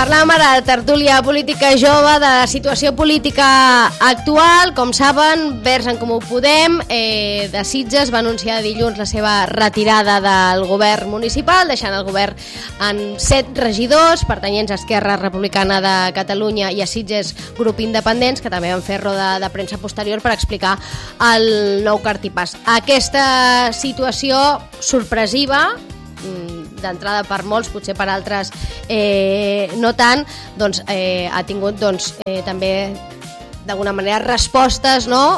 parlàvem ara de tertúlia política jove, de la situació política actual. Com saben, Verds en Comú Podem de Sitges va anunciar dilluns la seva retirada del govern municipal, deixant el govern en 7 regidors pertanyents a Esquerra Republicana de Catalunya i a Sitges Grup Independents, que també van fer roda de premsa posterior per explicar el nou cartipàs. Aquesta situació sorpresiva, d'entrada per molts, potser per altres no tant, doncs ha tingut també d'alguna manera respostes, no?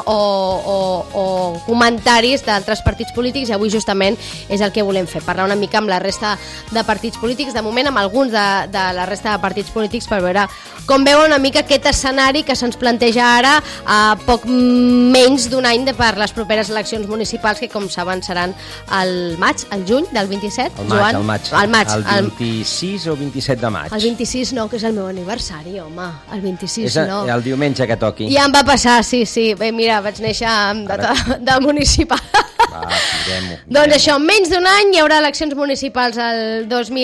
o comentaris d'altres partits polítics, i avui justament és el que volem fer, parlar una mica amb la resta de partits polítics, de moment amb alguns de la resta de partits polítics, per veure com veuen una mica aquest escenari que se'ns planteja ara a poc menys d'un any per les properes eleccions municipals, que com saben seran al juny del 27, Joan? Al maig. El 26 o 27 de maig. El 26 no, que és el meu aniversari, home. El 26 no. El diumenge que toca. Ja em va passar, sí. Bé, mira, vaig néixer amb data de municipal. Mirem-ho. Doncs això, en menys d'un any hi haurà eleccions municipals el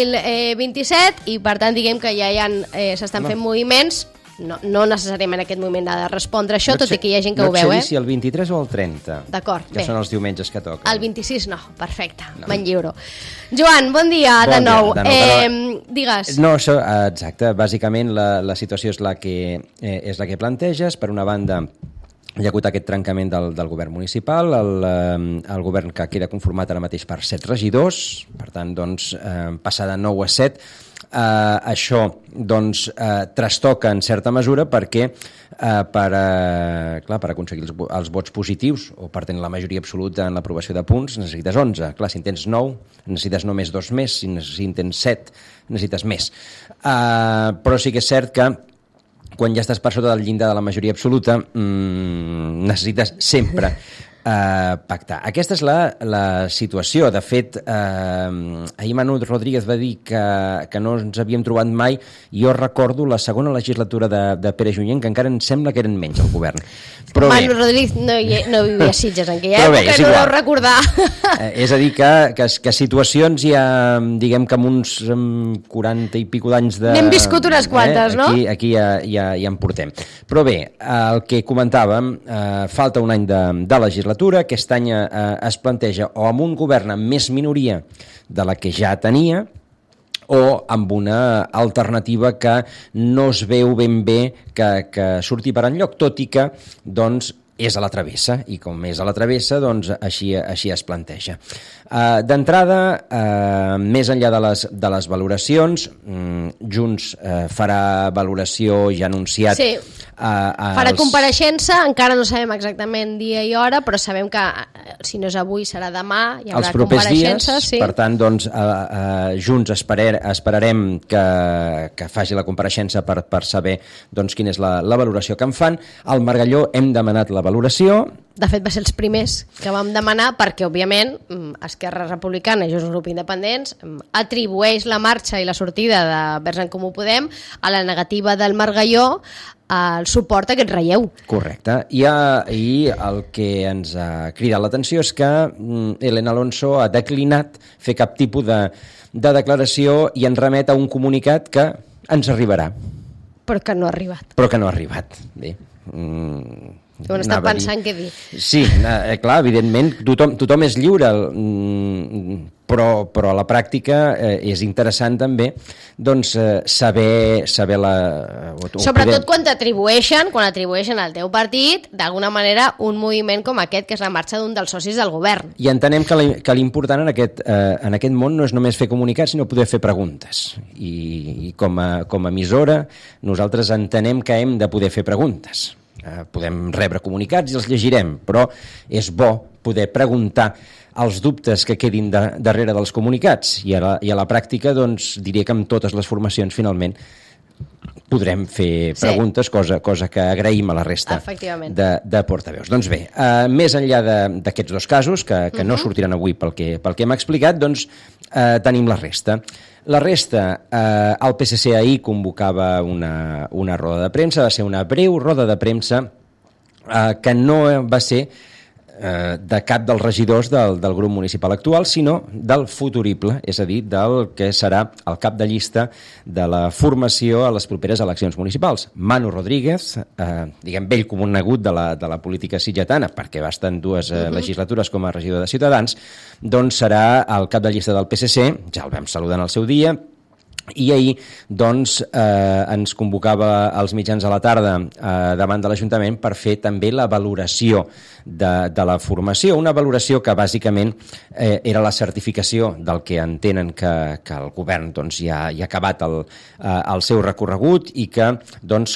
2027 i per tant diguem que ja s'estan fent moviments, no necessàriament aquest moviment ha de respondre a això, tot i que hi ha gent que ho veu. No et sé dir si el 23 o el 30. D'acord, bé. Que són els diumenges que toquen. El 26 no, perfecte, me'n lliuro. Joan, bon dia de nou. Digues. No, això, exacte, bàsicament la situació és la que planteges. Per una banda, hi ha hagut aquest trencament del govern municipal, el govern que queda conformat ara mateix per 7 regidors, per tant, doncs, passar de 9 a 7, això doncs trastoca en certa mesura perquè per aconseguir els vots positius o per tenir la majoria absoluta en l'aprovació de punts necessites 11, clar, si en tens 9 necessites només 2 més, si en tens 7 necessites més, però sí que és cert que quan ja estàs per sota del llindar de la majoria absoluta necessites sempre pactar. Aquesta és la situació. De fet, ahir Manu Rodríguez va dir que no ens havíem trobat mai. Jo recordo la segona legislatura de Pere Junyent, que encara em sembla que eren menys al govern. Però Manu Rodríguez no vivia a Sitges en aquella època, no deu recordar. És a dir, que situacions hi ha, diguem que amb uns 40 i pico d'anys de... N'hem viscut unes quantes, no? Aquí ja en portem. Però bé, el que comentàvem, falta un any de legislatura. Aquest any es planteja o amb un govern amb més minoria de la que ja tenia o amb una alternativa que no es veu ben bé que surti per enlloc, tot i que doncs, és a la travessa, i com és a la travessa, doncs així es planteja. D'entrada, més enllà de les valoracions, Junts farà valoració, ja anunciat... Sí, farà compareixença, encara no sabem exactament dia i hora, però sabem que si no és avui serà demà, hi haurà compareixença. Dies, sí. Per tant, doncs, Junts esperarem que faci la compareixença per saber doncs, quina és la valoració que en fan. Al Margalló hem demanat la valoració. De fet, va ser els primers que vam demanar perquè, òbviament, Esquerra Republicana i Junts Grup Independents atribueix la marxa i la sortida de Verds en Comú Podem a la negativa del Margalló el suport a aquest relleu. Correcte. I el que ens ha cridat l'atenció és que Elena Alonso ha declinat fer cap tipus de declaració i ens remet a un comunicat que ens arribarà. Però que no ha arribat. Bé. Ho han estat pensant què dir. Sí, clar, evidentment, tothom és lliure, però a la pràctica és interessant també doncs, saber la... Sobretot quan atribueixen al teu partit, d'alguna manera, un moviment com aquest, que és la marxa d'un dels socis del govern. I entenem que l'important en aquest món no és només fer comunicats, sinó poder fer preguntes. I com a emissora, nosaltres entenem que hem de poder fer preguntes. Podem rebre comunicats i els llegirem, però és bo poder preguntar els dubtes que quedin darrere dels comunicats i a la pràctica doncs, diria que amb totes les formacions finalment podrem fer preguntes, cosa que agraïm a la resta de portaveus. Doncs bé, més enllà d'aquests dos casos, que no sortiran avui pel que hem explicat, doncs tenim la resta. La resta, el PSC ahir convocava una roda de premsa, va ser una breu roda de premsa que no va ser de cap dels regidors del grup municipal actual, sinó del futurible, és a dir, del que serà el cap de llista de la formació a les properes eleccions municipals. Manu Rodríguez, diguem, vell conegut de la política sitgetana, perquè va estar en 2 legislatures com a regidor de Ciutadans, doncs serà el cap de llista del PSC, ja el vam saludar en el seu dia, i ahir doncs, ens convocava als mitjans a la tarda davant de l'Ajuntament per fer també la valoració de la formació, una valoració que bàsicament era la certificació del que entenen que el govern doncs, ja ha acabat el seu recorregut i que doncs,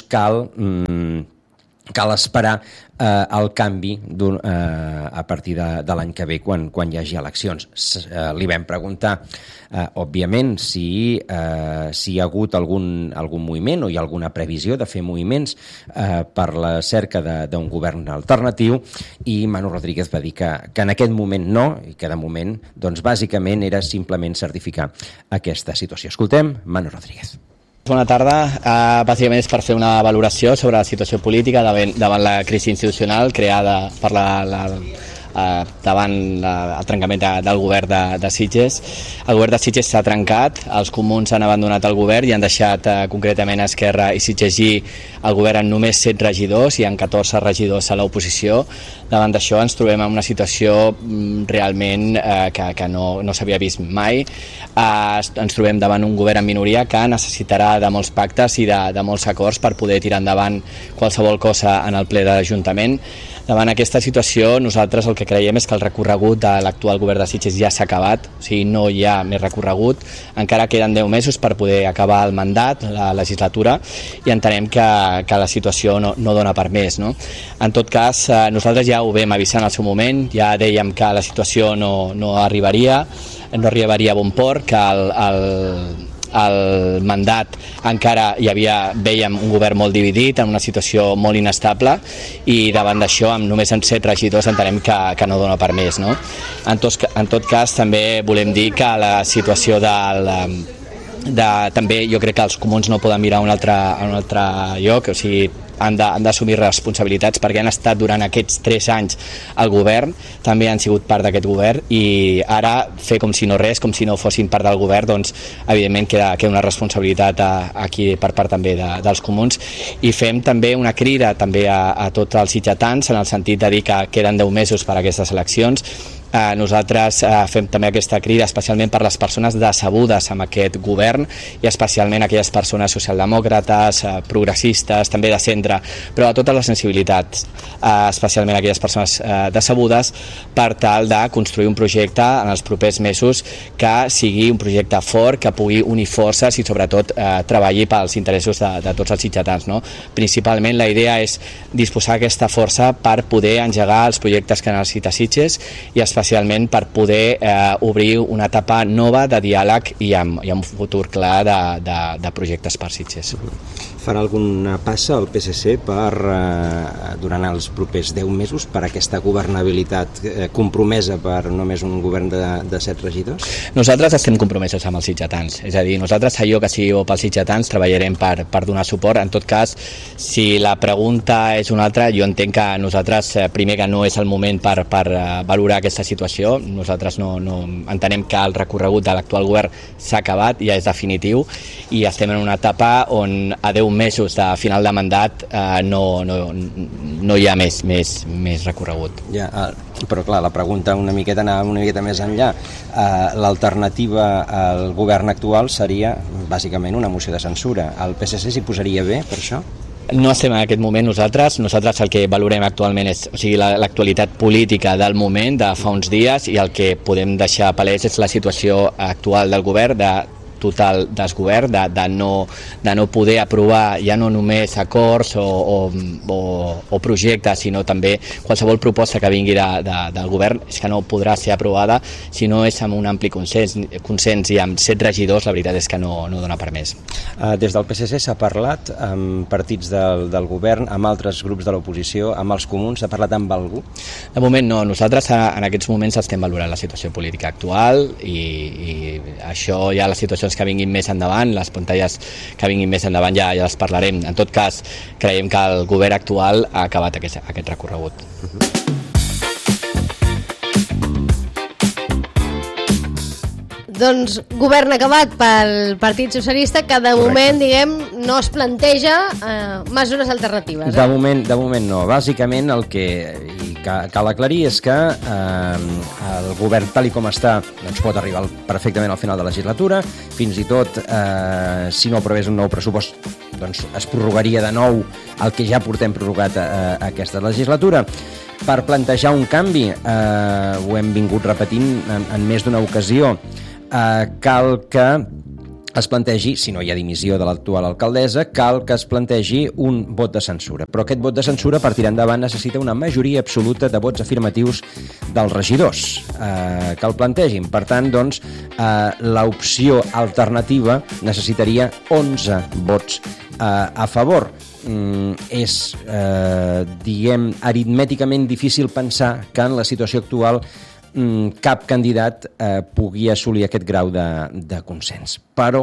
cal esperar el canvi a partir de l'any que ve quan hi hagi eleccions. Li vam preguntar, òbviament, si hi ha hagut algun moviment o hi ha alguna previsió de fer moviments per la cerca d'un govern alternatiu, i Manu Rodríguez va dir que en aquest moment no, i que de moment doncs, bàsicament era simplement certificar aquesta situació. Escoltem Manu Rodríguez. Bona tarda. Bàsicament és per fer una valoració sobre la situació política davant la crisi institucional creada per davant el trencament del govern de Sitges. El govern de Sitges s'ha trencat, els comuns han abandonat el govern i han deixat concretament Esquerra i Sitgesí el govern amb només 7 regidors i amb 14 regidors a l'oposició. Davant d'això ens trobem en una situació realment que no s'havia vist mai. Ens trobem davant un govern en minoria que necessitarà de molts pactes i de molts acords per poder tirar endavant qualsevol cosa en el ple de l'Ajuntament. Davant aquesta situació, nosaltres el que creiem és que el recorregut de l'actual govern de Sitges ja s'ha acabat, o sigui, no hi ha més recorregut, encara queden 10 mesos per poder acabar el mandat, la legislatura, i entenem que la situació no dona per més, no? En tot cas, nosaltres ja ho vam avisar en el seu moment, ja dèiem que la situació no arribaria a bon port, que el mandat encara vèiem un govern molt dividit, en una situació molt inestable, i davant d'això, amb només 7 regidors, entenem que no dona per més, no? En tot cas, també volem dir que la situació també jo crec que els comuns no poden mirar a un altre lloc, o sigui, han d'assumir responsabilitats perquè han estat durant aquests 3 anys al govern, també han sigut part d'aquest govern, i ara fer com si no res, com si no fossin part del govern, doncs evidentment queda una responsabilitat aquí per part també dels comuns, i fem també una crida també a tots els sitgetans en el sentit de dir que queden 10 mesos per a aquestes eleccions. Nosaltres fem també aquesta crida especialment per les persones decebudes amb aquest govern i especialment aquelles persones socialdemòcrates, progressistes, també de centre, però a totes les sensibilitats, especialment aquelles persones decebudes, per tal de construir un projecte en els propers mesos que sigui un projecte fort, que pugui unir forces i sobretot treballi pels interessos de tots els sitgetans, no? Principalment la idea és disposar aquesta força per poder engegar els projectes que necessita Sitges i especialment per poder obrir una etapa nova de diàleg i amb un futur clar de projectes per Sitges. Farà alguna passa el PSC durant els propers 10 mesos per aquesta governabilitat compromesa per només un govern de 7 regidors? Nosaltres estem compromesos amb els sitgetans, és a dir, nosaltres allò que sigui bo pels sitgetans treballarem per donar suport. En tot cas, si la pregunta és una altra, jo entenc que nosaltres, primer que no és el moment per valorar aquesta situació, nosaltres no entenem que el recorregut de l'actual govern s'ha acabat, ja és definitiu, i estem en una etapa on a 10 mesos de final de mandat no hi ha més recorregut. Ja, però clar, la pregunta anava una miqueta més enllà. L'alternativa al govern actual seria bàsicament una moció de censura. El PSC s'hi posaria bé per això? No estem en aquest moment nosaltres el que valorem actualment és l'actualitat política del moment de fa uns dies, i el que podem deixar palès és la situació actual del govern, de total desgovern, de no poder aprovar ja no només acords o projectes, sinó també qualsevol proposta que vingui del govern és que no podrà ser aprovada si no és amb un ampli consens, i amb 7 regidors la veritat és que no dona per més. Des del PSC s'ha parlat amb partits del govern, amb altres grups de l'oposició, amb els comuns, s'ha parlat amb algú? De moment no, nosaltres en aquests moments estem valorant la situació política actual i això ja la situació que vinguin més endavant, les pantalles que vinguin més endavant ja les parlarem. En tot cas, creiem que el govern actual ha acabat aquest recorregut. doncs, govern acabat pel Partit Socialista, que de moment, diguem, no es planteja mesures alternatives. De moment no. Bàsicament el que cal aclarir és que el govern, tal com està, doncs pot arribar perfectament al final de la legislatura. Fins i tot, si no aprovés un nou pressupost, doncs es prorrogaria de nou el que ja portem prorrogat aquesta legislatura. Per plantejar un canvi, ho hem vingut repetint en més d'una ocasió, cal que es plantegi, si no hi ha dimissió de l'actual alcaldessa, cal que es plantegi un vot de censura. Però aquest vot de censura, per tirar endavant, necessita una majoria absoluta de vots afirmatius dels regidors que el plantegin. Per tant, doncs, l'opció alternativa necessitaria 11 vots a favor. És, diguem, aritmèticament difícil pensar que en la situació actual cap candidat pugui assolir aquest grau de consens. Però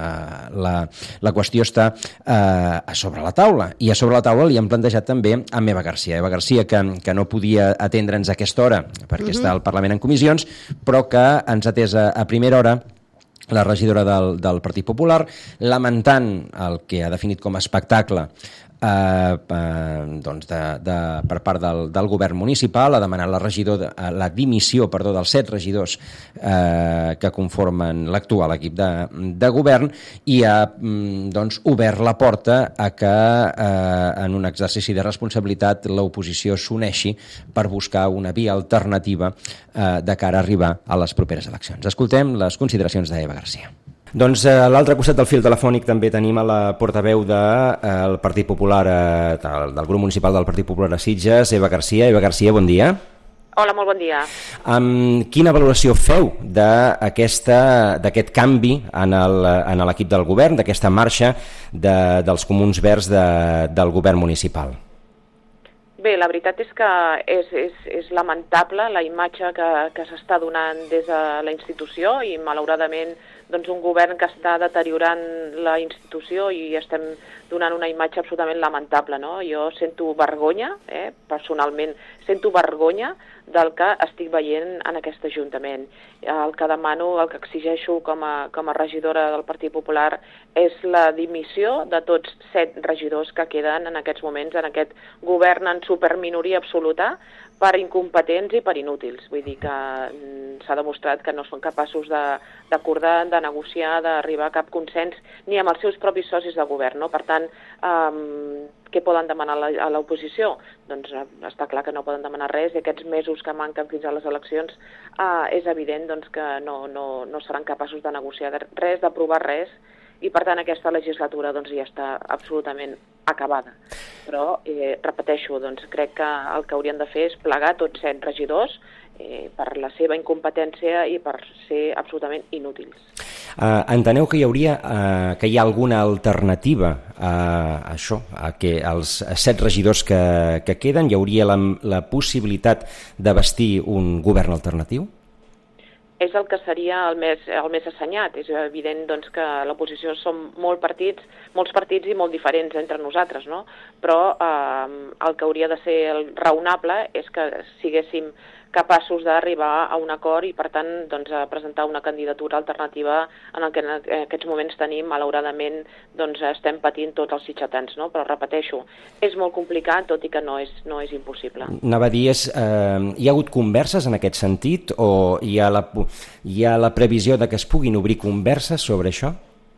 la qüestió està sobre la taula. I a sobre la taula li hem plantejat també amb Eva García. Eva García, que no podia atendre'ns a aquesta hora perquè està al Parlament en comissions, però que ens ha atès a primera hora, la regidora del Partit Popular, lamentant el que ha definit com a espectacle doncs per part del govern municipal. Ha demanat la dimissió dels 7 regidors que conformen l'actual equip de govern i ha doncs, obert la porta a que en un exercici de responsabilitat l'oposició s'uneixi per buscar una via alternativa de cara a arribar a les properes eleccions. Escoltem les consideracions d'Eva García. Doncs a l'altre costat del fil telefònic també tenim a la portaveu del Partit Popular, del grup municipal del Partit Popular a Sitges, Eva García. Eva García, bon dia. Hola, molt bon dia. Quina valoració feu d'aquest canvi en l'equip del govern, d'aquesta marxa dels Comuns Verds del govern municipal? Bé, la veritat és que és lamentable la imatge que s'està donant des de la institució i malauradament doncs un govern que està deteriorant la institució i estem donant una imatge absolutament lamentable, no? Jo sento vergonya, personalment sento vergonya del que estic veient en aquest Ajuntament. El que demano, el que exigeixo com a regidora del Partit Popular és la dimissió de tots 7 regidors que queden en aquests moments en aquest govern en superminoria absoluta per incompetents i per inútils. Vull dir que s'ha demostrat que no són capaços d'acordar, de negociar, d'arribar a cap consens ni amb els seus propis socis de govern, no? Per tant, què poden demanar a l'oposició? Doncs està clar que no poden demanar res i aquests mesos que manquen fins a les eleccions és evident doncs, que no seran capaços de negociar res, d'aprovar res, i per tant aquesta legislatura doncs, ja està absolutament acabada. Però, repeteixo, doncs, crec que el que haurien de fer és plegar tots 7 regidors per la seva incompetència i per ser absolutament inútils. Enteneu que hi ha alguna alternativa a això, a que els 7 regidors que queden hi hauria la possibilitat de bastir un govern alternatiu? És el que seria el més assenyat. És evident doncs, que l'oposició som molts partits i molt diferents entre nosaltres, no? Però el que hauria de ser raonable és que siguéssim capaços d'arribar a un acord i, per tant, doncs, a presentar una candidatura alternativa en el que en aquests moments tenim, malauradament, doncs, estem patint tots els sitgetans, no? Però, repeteixo, és molt complicat, tot i que no és impossible. Anava a dir, hi ha hagut converses en aquest sentit o hi ha la previsió de que es puguin obrir converses sobre això?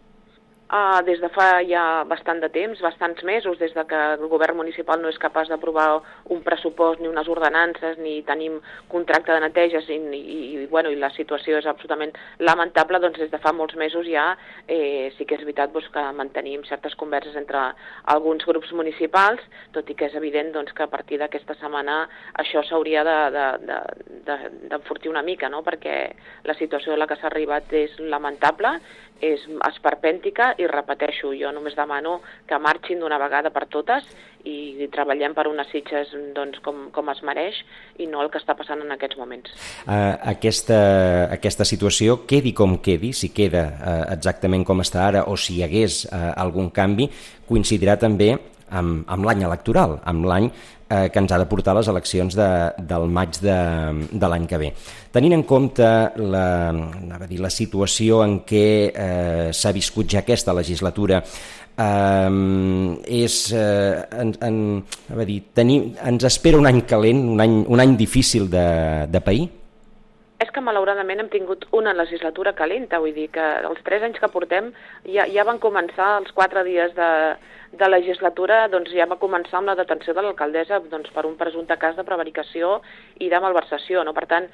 Des de fa ja bastant de temps, bastants mesos, des de que el govern municipal no és capaç d'aprovar un pressupost ni unes ordenances, ni tenim contracte de neteges i la situació és absolutament lamentable, doncs des de fa molts mesos ja sí que és veritat doncs, que mantenim certes converses entre alguns grups municipals, tot i que és evident doncs, que a partir d'aquesta setmana això s'hauria d'enfortir una mica, no? Perquè la situació a la que s'ha arribat és lamentable, és esperpèntica i repeteixo, jo només demano que marxin d'una vegada per totes i treballem per unes Sitges doncs, com es mereix i no el que està passant en aquests moments. Aquesta situació, quedi com quedi, si queda exactament com està ara o si hi hagués algun canvi, coincidirà també amb l'any electoral, amb l'any que ens ha de portar a les eleccions del maig de l'any que ve. Tenint en compte la situació en què s'ha viscut ja aquesta legislatura, ens espera un any calent, un any difícil de pair? És que malauradament hem tingut una legislatura calenta, vull dir que els 3 anys que portem ja van començar els 4 dies de legislatura, doncs ja va començar amb la detenció de l'alcaldessa per un presumpte cas de prevaricació i de malversació, no? Per tant,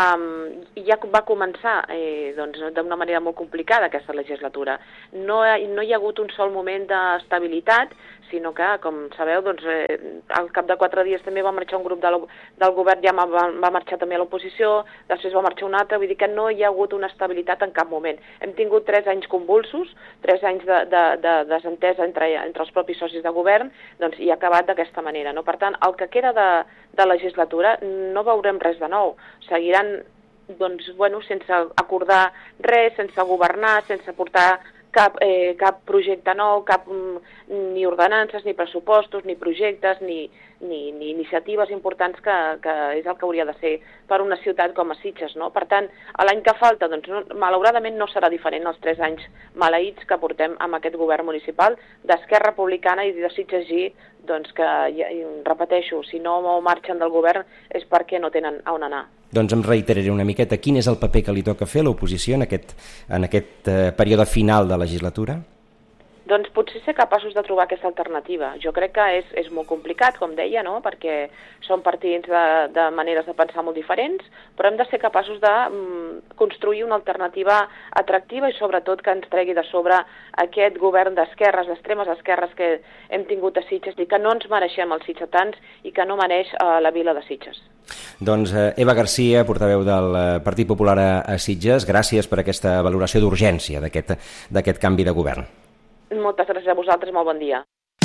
ja va començar d'una manera molt complicada aquesta legislatura. No hi ha hagut un sol moment d'estabilitat, sinó que, com sabeu, al cap de 4 dies també va marxar un grup del govern, ja va marxar també a l'oposició, després va marxar un altre, vull dir que no hi ha hagut una estabilitat en cap moment. Hem tingut 3 anys convulsos, 3 anys de desentesa entre els propis socis de govern, i ha acabat d'aquesta manera, no? Per tant, el que queda de legislatura no veurem res de nou. Seguiran, sense acordar res, sense governar, sense portar cap projecte nou, ni ordenances, ni pressupostos, ni projectes, ni iniciatives importants, que és el que hauria de ser per una ciutat com a Sitges, no? Per tant, l'any que falta, malauradament no serà diferent els 3 anys maleïts que portem amb aquest govern municipal d'Esquerra Republicana i de Sitges G, que, repeteixo, si no marxen del govern és perquè no tenen on anar. Doncs em reiteraré una miqueta. Quin és el paper que li toca fer a l'oposició en aquest període final de legislatura? Doncs potser ser capaços de trobar aquesta alternativa. Jo crec que és molt complicat, com deia, no? Perquè són partits de maneres de pensar molt diferents, però hem de ser capaços de construir una alternativa atractiva i sobretot que ens tregui de sobre aquest govern d'esquerres, d'extremes esquerres que hem tingut a Sitges i que no ens mereixem els sitgetans i que no mereix la vila de Sitges. Doncs Eva Garcia, portaveu del Partit Popular a Sitges, gràcies per aquesta valoració d'urgència d'aquest canvi de govern. Moltes gràcies a vosaltres, molt bon dia.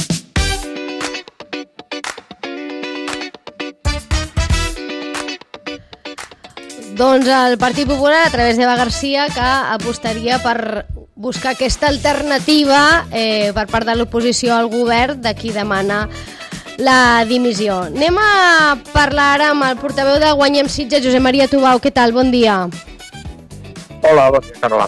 Doncs el Partit Popular, a través d'Eva Garcia, que apostaria per buscar aquesta alternativa per part de l'oposició al govern de qui demana la dimissió. Anem a parlar ara amb el portaveu de Guanyem Sitges, Josep Maria Tubau. Què tal? Bon dia. Hola, bon dia, Carola.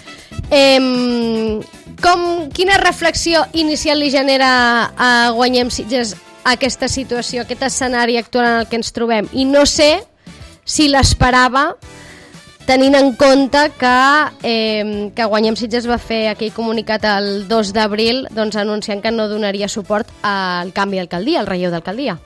Quina reflexió inicial li genera a Guanyem Sitges aquesta situació, aquest escenari actual en el que ens trobem? I no sé si l'esperava, tenint en compte que Guanyem Sitges va fer aquell comunicat el 2 d'abril anunciant que no donaria suport al canvi d'alcaldia, al relleu d'alcaldia.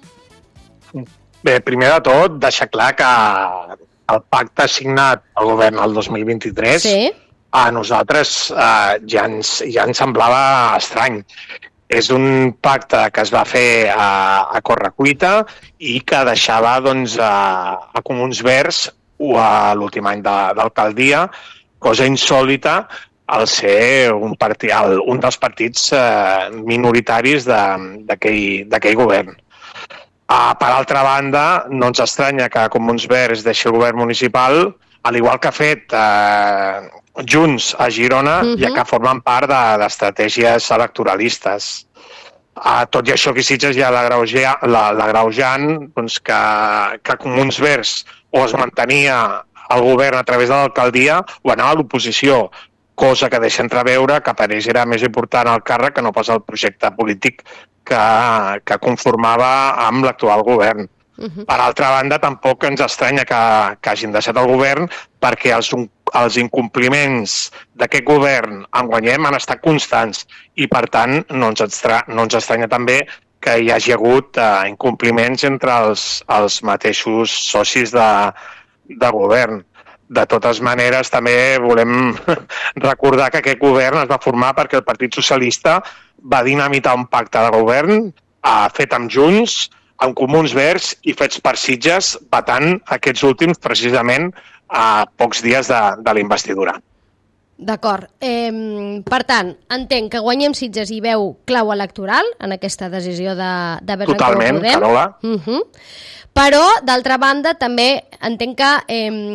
Bé, primer de tot, deixar clar que el pacte signat al govern el 2023... Sí. A nosaltres ja ens semblava estrany. És un pacte que es va fer a correcuita i que deixava a Comuns Verds a l'últim any d'alcaldia, cosa insòlita al ser un dels partits minoritaris d'aquell govern. Per altra banda, no ens estranya que Comuns Verds deixi el govern municipal, al igual que ha fet Junts a Girona, ja que formen part d'estratègies electoralistes. Tot i això, aquí Sitges ja l'agreujant que Comuns Verds o es mantenia al govern a través de l'alcaldia o anava a l'oposició, cosa que deixa entreveure que per ells era més important el càrrec que no pas el projecte polític que conformava amb l'actual govern. Per altra banda, tampoc ens estranya que hagin deixat el govern perquè els incompliments d'aquest govern en Guanyem han estat constants i, per tant, no ens estranya també que hi hagi hagut incompliments entre els mateixos socis de govern. De totes maneres, també volem recordar que aquest govern es va formar perquè el Partit Socialista va dinamitar un pacte de govern fet amb Junts, amb Comuns Verds i fets per Sitges, vetant aquests últims precisament a pocs dies de la investidura. D'acord. Per tant, entenc que Guanyem Sitges hi veu clau electoral en aquesta decisió de Berna Comú Podem. Totalment, Carola. Però, d'altra banda, també entenc que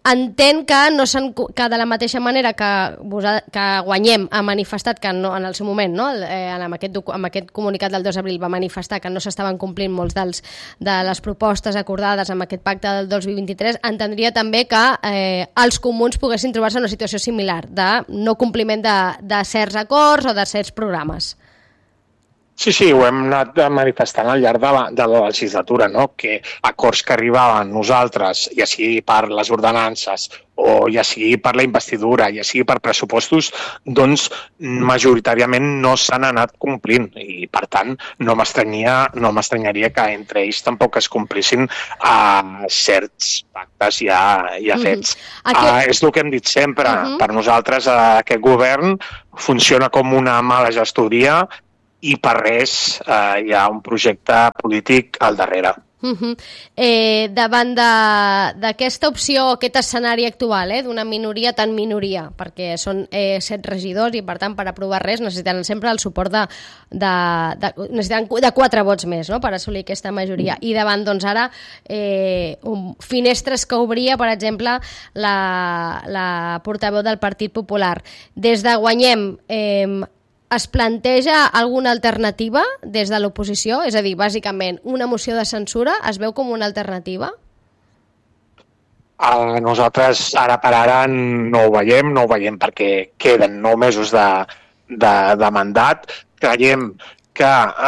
Entenc que de la mateixa manera que Guanyem ha manifestat que no, en el seu moment, no? Amb aquest comunicat del 2 d'abril va manifestar que no s'estaven complint molts de les propostes acordades amb aquest pacte del 2023, entendria també que els comuns poguessin trobar-se en una situació similar de no compliment de certs acords o de certs programes. Sí, ho hem anat manifestant al llarg de la legislatura, no? Que acords que arribaven nosaltres, ja sigui per les ordenances o ja sigui per la investidura, ja sigui per pressupostos, doncs majoritàriament no s'han anat complint i, per tant, no m'estranyaria que entre ells tampoc es complissin certs pactes ja fets. És el que hem dit sempre. Per nosaltres aquest govern funciona com una mala gestoria i per res hi ha un projecte polític al darrere. Davant d'aquesta opció, aquest escenari actual, d'una minoria tan minoria, perquè són 7 regidors i, per tant, per aprovar res necessitaran sempre el suport necessitaran de 4 vots més, no?, per assolir aquesta majoria. I davant, doncs, ara, finestres que obria, per exemple, la portaveu del Partit Popular. Des de Guanyem, es planteja alguna alternativa des de l'oposició? És a dir, bàsicament, una moció de censura es veu com una alternativa? Nosaltres, ara per ara, no ho veiem perquè queden 9 mesos de mandat. Creiem que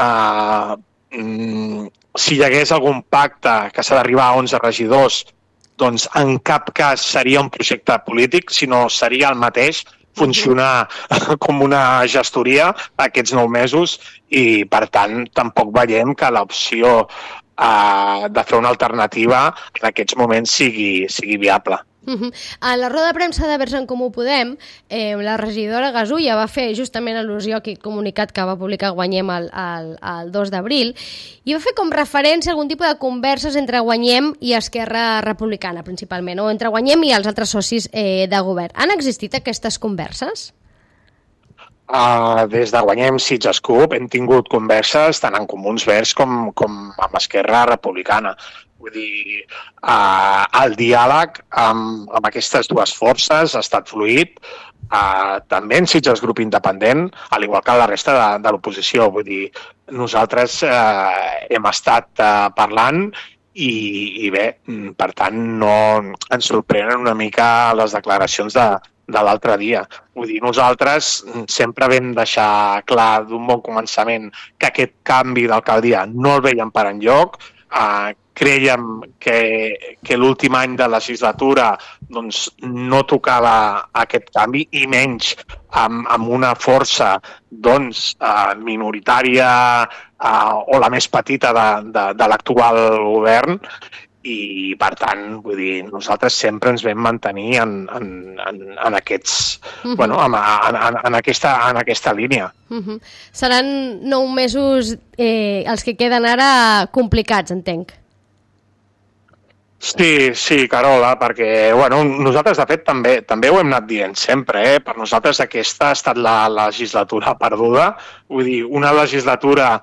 si hi hagués algun pacte que s'ha d'arribar a 11 regidors, doncs en cap cas seria un projecte polític, sinó seria el mateix, funcionar com una gestoria aquests 9 mesos i, per tant, tampoc veiem que l'opció de fer una alternativa en aquests moments sigui viable. A la roda de premsa de Verds en Comú Podem, la regidora Gasulla va fer justament al·lusió a aquest comunicat que va publicar Guanyem el 2 d'abril i va fer com referència a algun tipus de converses entre Guanyem i Esquerra Republicana, principalment, o entre Guanyem i els altres socis de govern. Han existit aquestes converses? Des de Guanyem Sitges-CUP hem tingut converses tant en Comuns Verds com amb Esquerra Republicana. Vull dir, el diàleg amb aquestes dues forces ha estat fluid, també en Sitges Grup Independent, al igual que la resta de l'oposició. Vull dir, nosaltres hem estat parlant i bé, per tant, no ens sorprenen una mica les declaracions de l'altre dia. Vull dir, nosaltres sempre vam deixar clar d'un bon començament que aquest canvi d'alcaldia no el veiem per enlloc. Crèiem que l'últim any de legislatura doncs, no tocava aquest canvi i menys amb una força doncs, minoritària o la més petita de l'actual govern. I, per tant, vull dir, nosaltres sempre ens vam mantenir en aquests, en aquesta línia. Seran 9 mesos els que queden ara complicats, entenc. Sí, Carola, perquè nosaltres, de fet, també ho hem anat dient sempre. Per nosaltres aquesta ha estat la legislatura perduda. Vull dir, una legislatura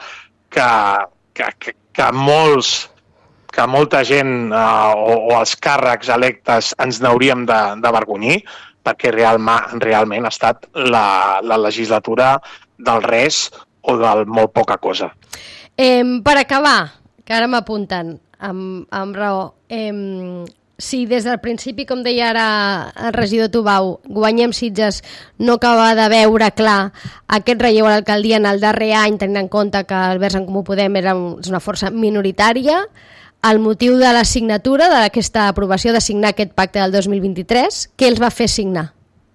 que molta gent o els càrrecs electes ens n'hauríem d'avergonyir, perquè realment ha estat la legislatura del res o del molt poca cosa. Per acabar, que ara m'apunten, amb raó, si des del principi, com deia ara el regidor Tubau, Guanyem Sitges no acaba de veure clar aquest relleu a l'alcaldia en el darrer any, tenint en compte que el Verds en Comú Podem és una força minoritària, el motiu de la signatura, d'aquesta aprovació de signar aquest pacte del 2023, què els va fer signar?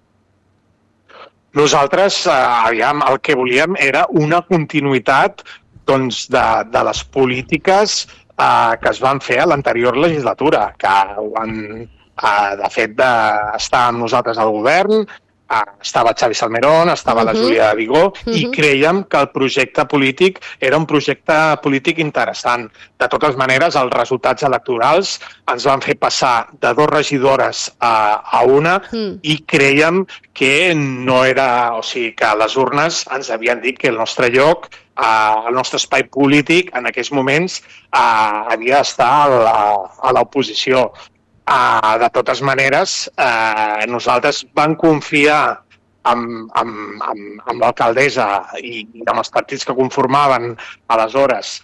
Nosaltres, el que volíem era una continuïtat de les polítiques que es van fer a l'anterior legislatura, que de fet d'estar amb nosaltres al govern, estava Xavi Salmerón, estava la Júlia de Vigó, i crèiem que el projecte polític era un projecte polític interessant. De totes maneres, els resultats electorals ens van fer passar de 2 regidores a una i crèiem que no era... O sigui, que les urnes ens havien dit que el nostre lloc, el nostre espai polític, en aquests moments, havia d'estar a l'oposició. De totes maneres, nosaltres vam confiar amb l'alcaldessa i amb els partits que conformaven aleshores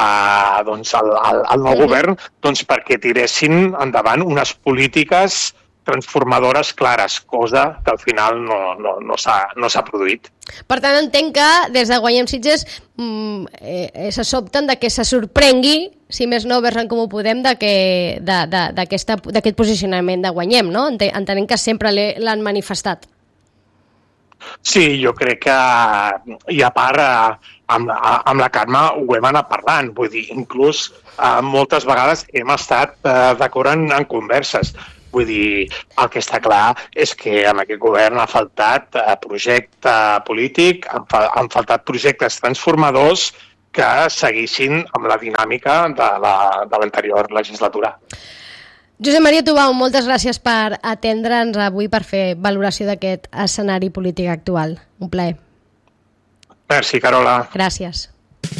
el nou govern perquè tiressin endavant unes polítiques transformadores clares, cosa que al final no s'ha produït. Per tant, entenc que des de Guanyem Sitges se sobten de que se sorprengui, si més no, Vers en Comú Podem, d'aquest posicionament de Guanyem, no? Entenem que sempre l'han manifestat. Sí, jo crec que, i a part, amb la Carme ho hem anat parlant, vull dir, inclús moltes vegades hem estat d'acord en converses. Vull dir, el que està clar és que en aquest govern ha faltat projecte polític, han faltat projectes transformadors que seguissin amb la dinàmica de l'anterior legislatura. Josep Maria Tubau, moltes gràcies per atendre'ns avui per fer valoració d'aquest escenari polític actual. Un plaer. Merci, Carola. Gràcies.